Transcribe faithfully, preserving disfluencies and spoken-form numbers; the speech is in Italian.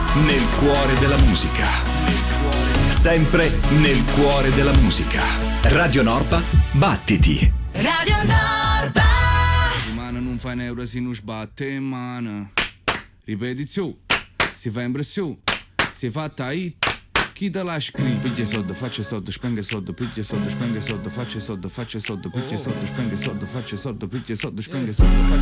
nel cuore della musica. Sempre nel cuore della musica. Radio Norpa, battiti. Radio Norpa. Rimane non fa neuro si non sbatte in mano. Ripetizione, si fa impressione, si fatta hit. Chi te la scrive? Piglia soldi, faccia soldi, spenge soldi, piglia soldi, spenge soldi, faccia soldi, faccia soldi, piglia soldi, spenge soldi, faccia soldi, piglia soldi, spenge soldi, faccia